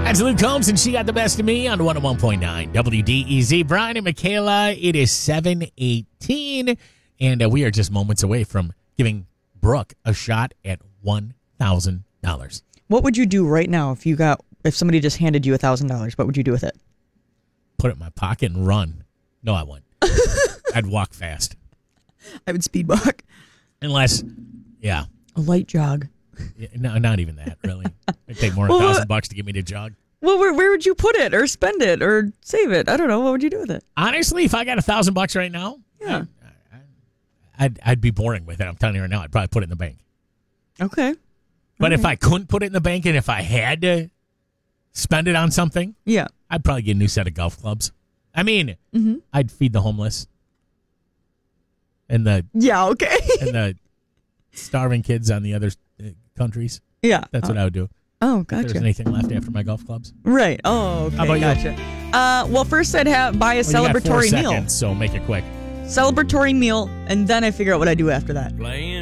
That's Luke Combs, and She Got the Best of Me on 101.9 WDEZ. Brian and Michaela, it is 7:18, and we are just moments away from giving Brooke a shot at $1,000. What would you do right now if somebody just handed you $1,000? What would you do with it? Put it in my pocket and run. No, I wouldn't. I'd walk fast. I would speed walk. Unless, yeah. A light jog. Yeah, no, not even that, really. It'd take more than $1,000 to get me to jog. Well, where would you put it or spend it or save it? I don't know. What would you do with it? Honestly, if I got $1,000 right now, yeah, I'd be boring with it. I'm telling you right now, I'd probably put it in the bank. Okay. But if I couldn't put it in the bank and if I had to spend it on something, yeah, I'd probably get a new set of golf clubs. I mean, I'd feed the homeless and the starving kids on the other countries. Yeah, that's what I would do. Oh, gotcha. If there's anything left after my golf clubs. Right. Oh, okay. How about gotcha. you? Well, first I'd buy a celebratory you got 4 meal. seconds, so make it quick. Celebratory meal, and then I figure out what I do after that. Playing